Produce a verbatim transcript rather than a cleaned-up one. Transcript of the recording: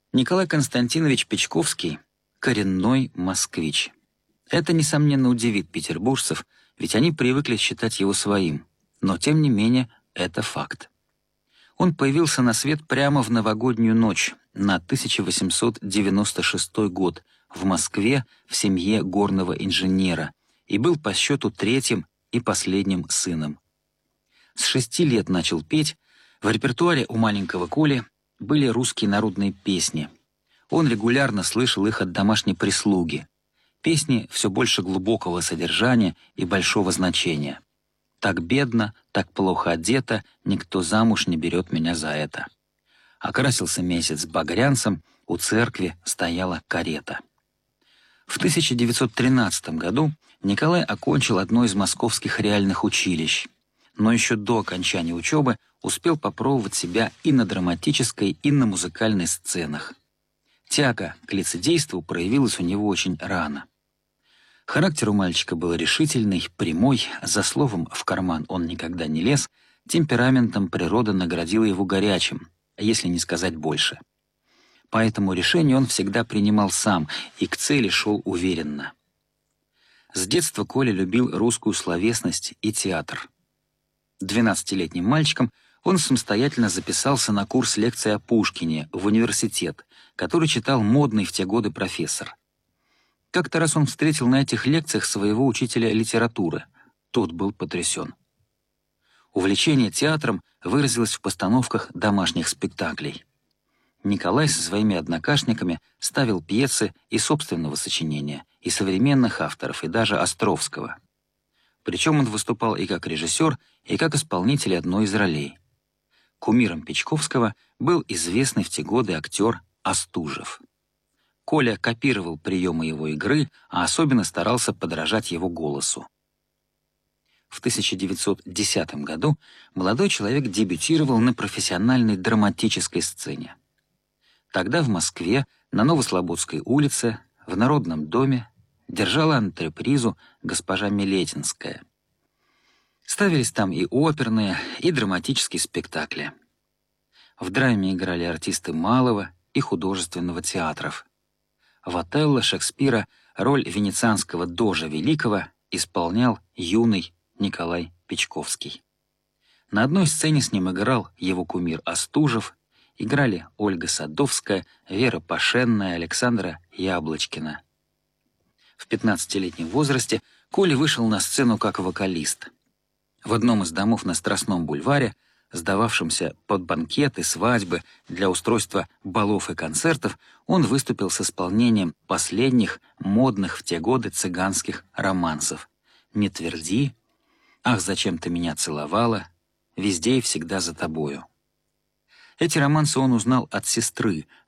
Николай Константинович Печковский — коренной москвич. Это, несомненно, удивит петербуржцев, ведь они привыкли считать его своим. Но, тем не менее, это факт. Он появился на свет прямо в новогоднюю ночь на тысяча восемьсот девяносто шестой год в Москве в семье горного инженера и был по счету третьим и последним сыном. С шести лет начал петь. В репертуаре у маленького Коли были русские народные песни. Он регулярно слышал их от домашней прислуги. Песни все больше глубокого содержания и большого значения. «Так бедно, так плохо одета, никто замуж не берет меня за это». Окрасился месяц багрянцем, у церкви стояла карета. В тысяча девятьсот тринадцатом году Николай окончил одно из московских реальных училищ, но еще до окончания учебы успел попробовать себя и на драматической, и на музыкальной сценах. Тяга к лицедейству проявилась у него очень рано. Характер у мальчика был решительный, прямой, за словом в карман он никогда не лез, темпераментом природа наградила его горячим, если не сказать больше. Поэтому решение он всегда принимал сам и к цели шел уверенно. С детства Коля любил русскую словесность и театр. Двенадцатилетним мальчиком он самостоятельно записался на курс лекций о Пушкине в университет, который читал модный в те годы профессор. Как-то раз он встретил на этих лекциях своего учителя литературы. Тот был потрясен. Увлечение театром выразилось в постановках домашних спектаклей. Николай со своими однокашниками ставил пьесы и собственного сочинения, и современных авторов, и даже Островского. Причем он выступал и как режиссер, и как исполнитель одной из ролей. Кумиром Печковского был известный в те годы актер Остужев. Коля копировал приемы его игры, а особенно старался подражать его голосу. В тысяча девятьсот десятом году молодой человек дебютировал на профессиональной драматической сцене. Тогда в Москве, на Новослободской улице, в Народном доме, держала антрепризу госпожа Милетинская. Ставились там и оперные, и драматические спектакли. В драме играли артисты малого и художественного театров. В «Отелло» Шекспира роль венецианского дожа Великого исполнял юный Николай Печковский. На одной сцене с ним играл его кумир Остужев, играли Ольга Садовская, Вера Пашенная, Александра Яблочкина. В пятнадцатилетнем возрасте Коля вышел на сцену как вокалист. В одном из домов на Страстном бульваре, сдававшемся под банкеты, свадьбы, для устройства балов и концертов, он выступил с исполнением последних модных в те годы цыганских романсов «Не тверди», «Ах, зачем ты меня целовала», «Везде и всегда за тобою». Эти романсы он узнал от сестры,